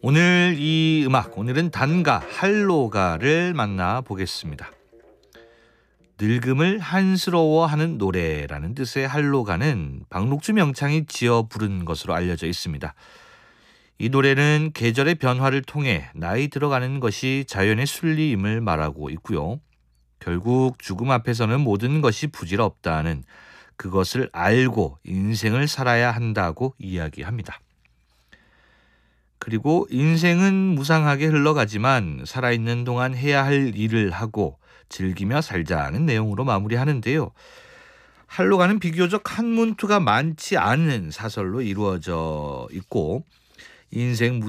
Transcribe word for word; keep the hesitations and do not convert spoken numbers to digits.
오늘 이 음악, 오늘은 단가, 할로가를 만나보겠습니다. 늙음을 한스러워하는 노래라는 뜻의 할로가는 박록주 명창이 지어 부른 것으로 알려져 있습니다. 이 노래는 계절의 변화를 통해 나이 들어가는 것이 자연의 순리임을 말하고 있고요. 결국 죽음 앞에서는 모든 것이 부질없다는, 그것을 알고 인생을 살아야 한다고 이야기합니다. 그리고 인생은 무상하게 흘러가지만 살아있는 동안 해야 할 일을 하고 즐기며 살자는 내용으로 마무리하는데요. 할로가는 비교적 한문투가 많지 않은 사설로 이루어져 있고 인생